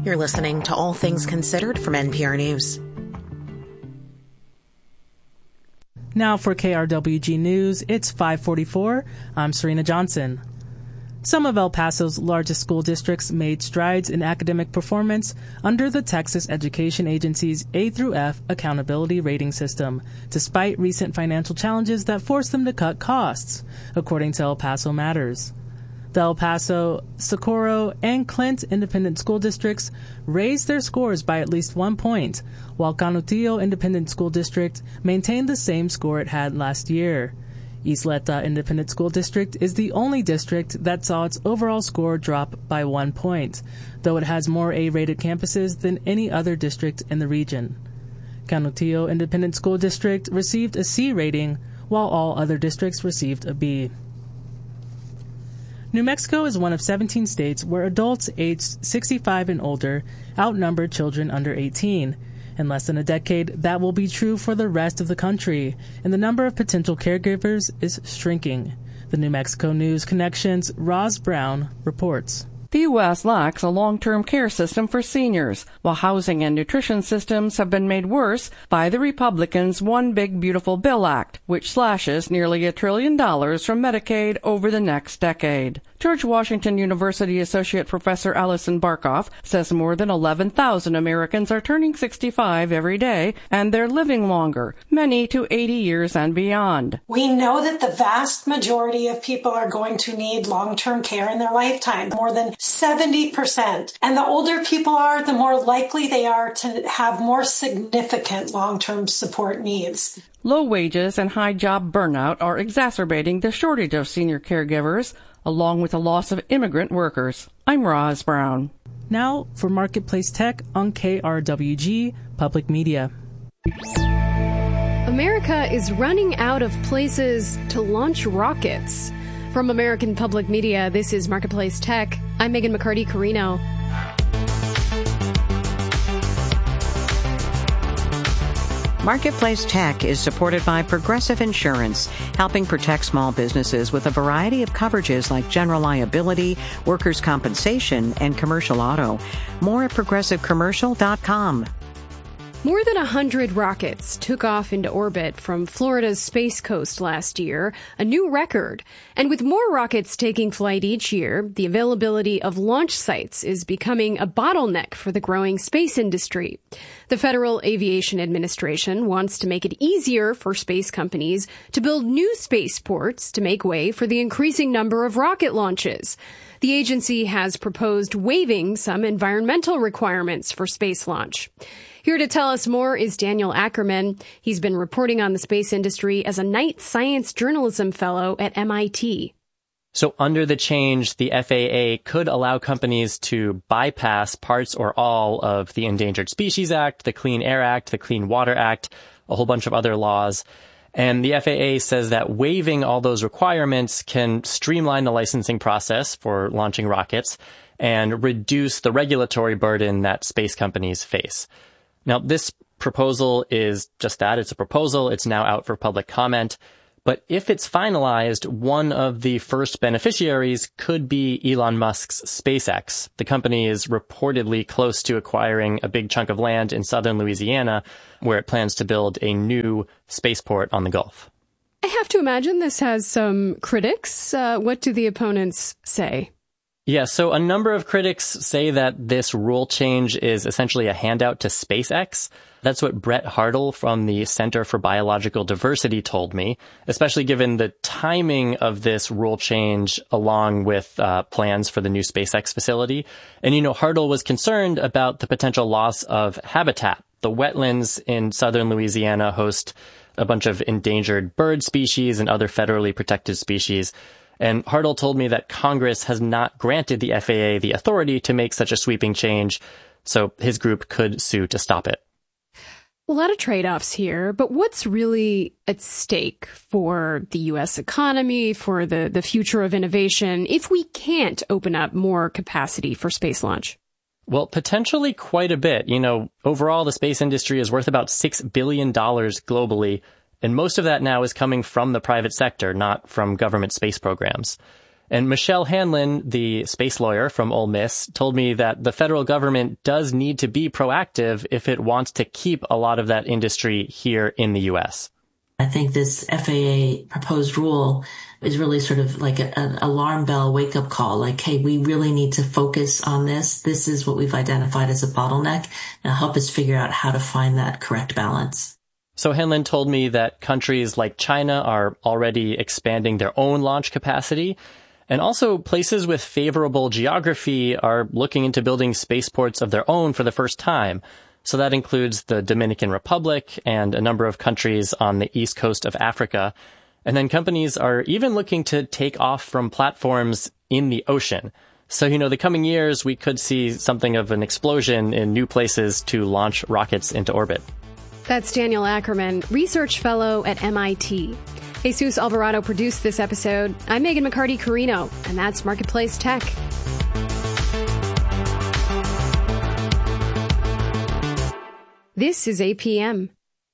You're listening to All Things Considered from NPR News. Now for KRWG News, it's 5:44. I'm Serena Johnson. Some of El Paso's largest school districts made strides in academic performance under the Texas Education Agency's A through F accountability rating system, despite recent financial challenges that forced them to cut costs, according to El Paso Matters. The El Paso, Socorro, and Clint Independent School Districts raised their scores by at least 1 point, while Canutillo Independent School District maintained the same score it had last year. Isleta Independent School District is the only district that saw its overall score drop by 1 point, though it has more A-rated campuses than any other district in the region. Canutillo Independent School District received a C rating, while all other districts received a B. New Mexico is one of 17 states where adults aged 65 and older outnumber children under 18. In less than a decade, that will be true for the rest of the country, and the number of potential caregivers is shrinking. The New Mexico News Connection's Roz Brown reports. The U.S. lacks a long-term care system for seniors, while housing and nutrition systems have been made worse by the Republicans' One Big Beautiful Bill Act, which slashes nearly $1 trillion from Medicaid over the next decade. George Washington University Associate Professor Allison Barkoff says more than 11,000 Americans are turning 65 every day, and they're living longer, many to 80 years and beyond. We know that the vast majority of people are going to need long-term care in their lifetime, more than 70%. And the older people are, the more likely they are to have more significant long-term support needs. Low wages and high job burnout are exacerbating the shortage of senior caregivers, along with the loss of immigrant workers. I'm Roz Brown. Now for Marketplace Tech on KRWG Public Media. America is running out of places to launch rockets. From American Public Media, this is Marketplace Tech. I'm Megan McCarty-Carino. Marketplace Tech is supported by Progressive Insurance, helping protect small businesses with a variety of coverages like general liability, workers' compensation, and commercial auto. More at progressivecommercial.com. More than 100 rockets took off into orbit from Florida's Space Coast last year, a new record. And with more rockets taking flight each year, the availability of launch sites is becoming a bottleneck for the growing space industry. The Federal Aviation Administration wants to make it easier for space companies to build new spaceports to make way for the increasing number of rocket launches. The agency has proposed waiving some environmental requirements for space launch. Here to tell us more is Daniel Ackerman. He's been reporting on the space industry as a Knight Science Journalism Fellow at MIT. So under the change, the FAA could allow companies to bypass parts or all of the Endangered Species Act, the Clean Air Act, the Clean Water Act, a whole bunch of other laws. And the FAA says that waiving all those requirements can streamline the licensing process for launching rockets and reduce the regulatory burden that space companies face. Now, this proposal is just that. It's a proposal. It's now out for public comment. But if it's finalized, one of the first beneficiaries could be Elon Musk's SpaceX. The company is reportedly close to acquiring a big chunk of land in southern Louisiana, where it plans to build a new spaceport on the Gulf. I have to imagine this has some critics. What do the opponents say? Yeah, so a number of critics say that this rule change is essentially a handout to SpaceX. That's what Brett Hartle from the Center for Biological Diversity told me, especially given the timing of this rule change along with plans for the new SpaceX facility. And, Hartle was concerned about the potential loss of habitat. The wetlands in southern Louisiana host a bunch of endangered bird species and other federally protected species. And Hartle told me that Congress has not granted the FAA the authority to make such a sweeping change, so his group could sue to stop it. A lot of trade-offs here, but what's really at stake for the U.S. economy, for the future of innovation, if we can't open up more capacity for space launch? Well, potentially quite a bit. Overall, the space industry is worth about $6 billion globally. And most of that now is coming from the private sector, not from government space programs. And Michelle Hanlon, the space lawyer from Ole Miss, told me that the federal government does need to be proactive if it wants to keep a lot of that industry here in the U.S. I think this FAA proposed rule is really sort of like an alarm bell wake-up call, like, hey, we really need to focus on this. This is what we've identified as a bottleneck. Now help us figure out how to find that correct balance. So Hanlon told me that countries like China are already expanding their own launch capacity, and also places with favorable geography are looking into building spaceports of their own for the first time. So that includes the Dominican Republic and a number of countries on the east coast of Africa. And then companies are even looking to take off from platforms in the ocean. So, the coming years, we could see something of an explosion in new places to launch rockets into orbit. That's Daniel Ackerman, research fellow at MIT. Jesus Alvarado produced this episode. I'm Megan McCarty-Carino, and that's Marketplace Tech. This is APM.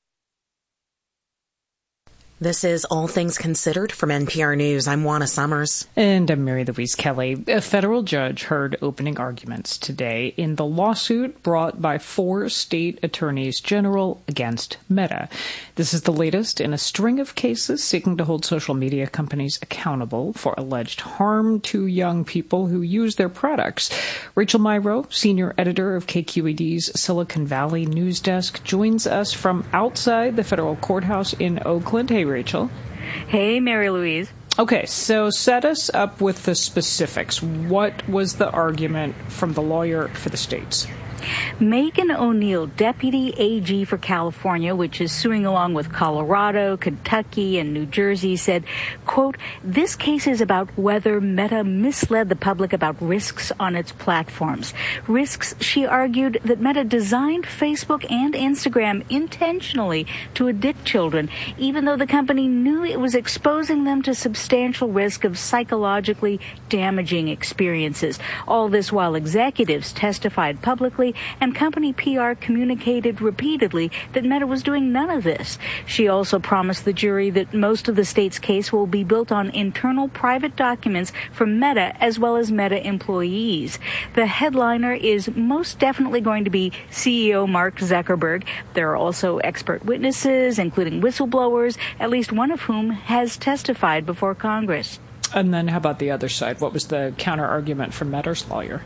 This is All Things Considered from NPR News. I'm Juana Summers. And I'm Mary Louise Kelly. A federal judge heard opening arguments today in the lawsuit brought by 4 state attorneys general against Meta. This is the latest in a string of cases seeking to hold social media companies accountable for alleged harm to young people who use their products. Rachel Myrow, senior editor of KQED's Silicon Valley News Desk, joins us from outside the federal courthouse in Oakland. Hey, Rachel. Hey, Mary Louise. Okay, so set us up with the specifics. What was the argument from the lawyer for the states? Megan O'Neill, Deputy AG for California, which is suing along with Colorado, Kentucky, and New Jersey, said, quote, this case is about whether Meta misled the public about risks on its platforms. Risks, she argued, that Meta designed Facebook and Instagram intentionally to addict children, even though the company knew it was exposing them to substantial risk of psychologically damaging experiences. All this while executives testified publicly and company PR communicated repeatedly that Meta was doing none of this. She also promised the jury that most of the state's case will be built on internal private documents from Meta as well as Meta employees. The headliner is most definitely going to be CEO Mark Zuckerberg. There are also expert witnesses, including whistleblowers, at least one of whom has testified before Congress. And then how about the other side? What was the counter-argument from Meta's lawyer?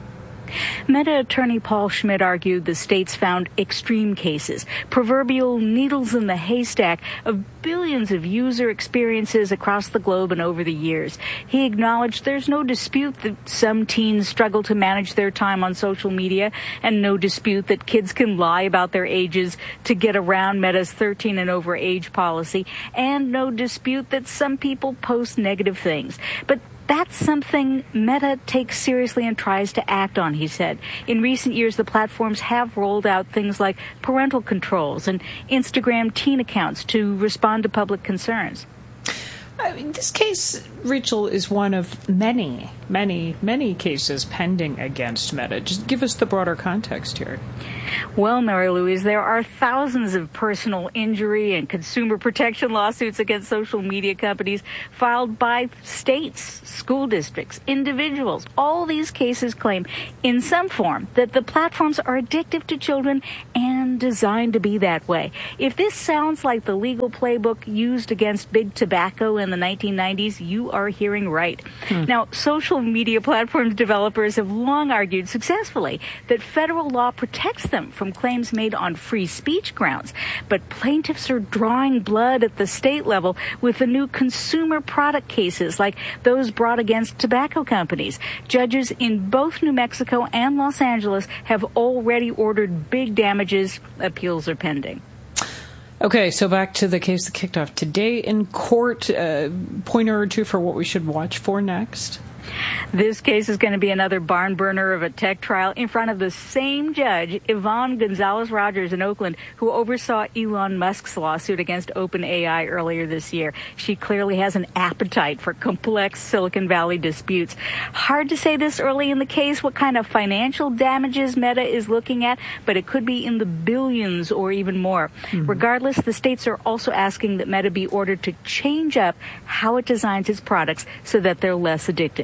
Meta attorney Paul Schmidt argued the states found extreme cases, proverbial needles in the haystack of billions of user experiences across the globe and over the years. He acknowledged there's no dispute that some teens struggle to manage their time on social media, and no dispute that kids can lie about their ages to get around Meta's 13 and over age policy, and no dispute that some people post negative things. But that's something Meta takes seriously and tries to act on, he said. In recent years, the platforms have rolled out things like parental controls and Instagram teen accounts to respond to public concerns. I mean, this case, Rachel, is one of many cases pending against Meta. Just give us the broader context here. Well, Mary Louise, there are thousands of personal injury and consumer protection lawsuits against social media companies filed by states, school districts, individuals. All these cases claim in some form that the platforms are addictive to children and designed to be that way. If this sounds like the legal playbook used against big tobacco in the 1990s, you are hearing right. Now, social media platforms developers have long argued successfully that federal law protects them from claims made on free speech grounds. But plaintiffs are drawing blood at the state level with the new consumer product cases like those brought against tobacco companies. Judges in both New Mexico and Los Angeles have already ordered big damages. Appeals are pending. Okay, so back to the case that kicked off today in court. Pointer or two for what we should watch for next? This case is going to be another barn burner of a tech trial in front of the same judge, Yvonne Gonzalez-Rogers in Oakland, who oversaw Elon Musk's lawsuit against OpenAI earlier this year. She clearly has an appetite for complex Silicon Valley disputes. Hard to say this early in the case what kind of financial damages Meta is looking at, but it could be in the billions or even more. Regardless, the states are also asking that Meta be ordered to change up how it designs its products so that they're less addictive.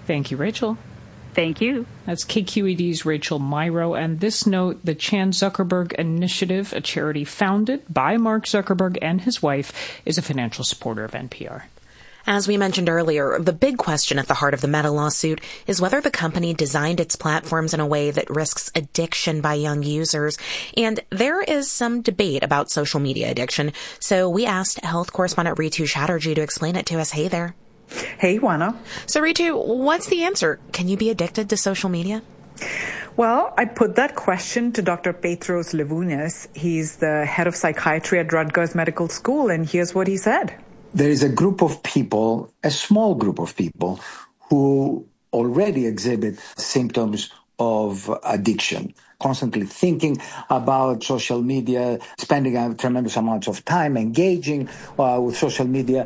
Thank you, Rachel. Thank you. That's KQED's Rachel Myrow. And this note, the Chan Zuckerberg Initiative, a charity founded by Mark Zuckerberg and his wife, is a financial supporter of NPR. As we mentioned earlier, the big question at the heart of the Meta lawsuit is whether the company designed its platforms in a way that risks addiction by young users. And there is some debate about social media addiction. So we asked health correspondent Ritu Chatterjee to explain it to us. Hey there. Hey, Juana. So Ritu, what's the answer? Can you be addicted to social media? Well, I put that question to Dr. Petros Levounis. He's the head of psychiatry at Rutgers Medical School, and here's what he said. There is a group of people, a small group of people, who already exhibit symptoms of addiction, constantly thinking about social media, spending tremendous amounts of time engaging with social media.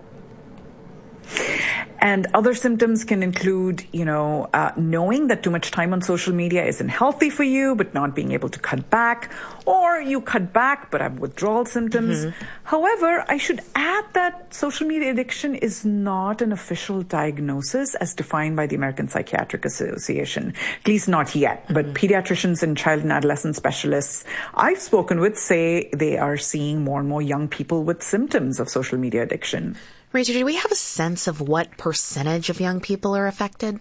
And other symptoms can include, knowing that too much time on social media isn't healthy for you, but not being able to cut back, or you cut back but have withdrawal symptoms. Mm-hmm. However, I should add that social media addiction is not an official diagnosis as defined by the American Psychiatric Association, at least not yet. Mm-hmm. But pediatricians and child and adolescent specialists I've spoken with say they are seeing more and more young people with symptoms of social media addiction. Rachel, do we have a sense of what percentage of young people are affected?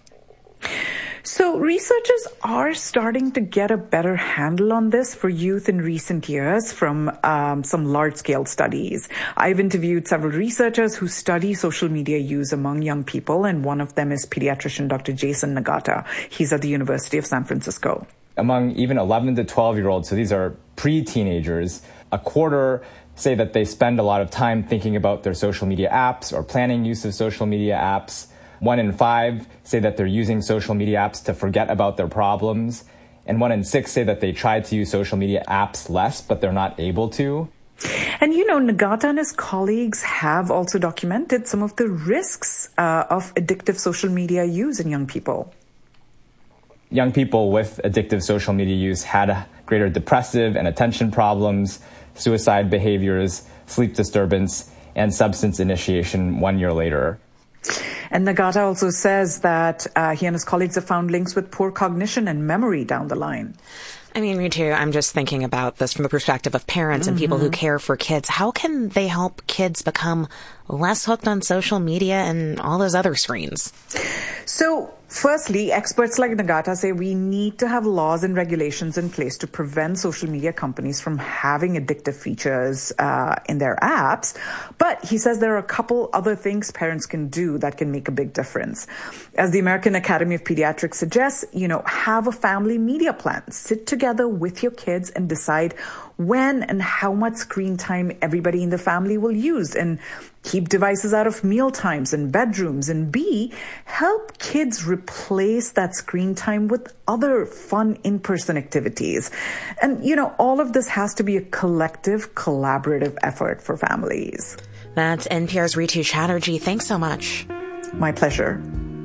So researchers are starting to get a better handle on this for youth in recent years from some large-scale studies. I've interviewed several researchers who study social media use among young people, and one of them is pediatrician Dr. Jason Nagata. He's at the University of San Francisco. Among even 11 to 12-year-olds, so these are pre-teenagers, a quarter say that they spend a lot of time thinking about their social media apps or planning use of social media apps. 1 in 5 say that they're using social media apps to forget about their problems. And 1 in 6 say that they try to use social media apps less, but they're not able to. And, Nagata and his colleagues have also documented some of the risks of addictive social media use in young people. Young people with addictive social media use had greater depressive and attention problems, suicide behaviors, sleep disturbance, and substance initiation 1 year later. And Nagata also says that he and his colleagues have found links with poor cognition and memory down the line. I mean, me too. I'm just thinking about this from the perspective of parents and people who care for kids. How can they help kids become less hooked on social media and all those other screens? So, firstly, experts like Nagata say we need to have laws and regulations in place to prevent social media companies from having addictive features in their apps. But he says there are a couple other things parents can do that can make a big difference. As the American Academy of Pediatrics suggests, have a family media plan. Sit together with your kids and decide when and how much screen time everybody in the family will use, and keep devices out of meal times and bedrooms, and B, help kids replace that screen time with other fun in-person activities. And, all of this has to be a collective, collaborative effort for families. That's NPR's Ritu Chatterjee. Thanks so much. My pleasure.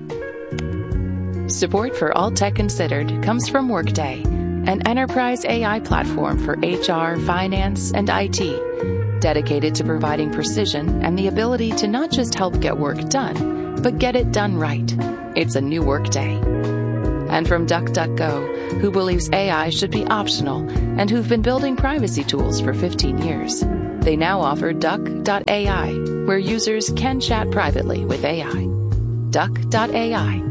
Support for All Tech Considered comes from Workday, an enterprise AI platform for HR, finance, and IT, dedicated to providing precision and the ability to not just help get work done, but get it done right. It's a new Workday. And from DuckDuckGo, who believes AI should be optional and who've been building privacy tools for 15 years. They now offer Duck.ai, where users can chat privately with AI. Duck.ai.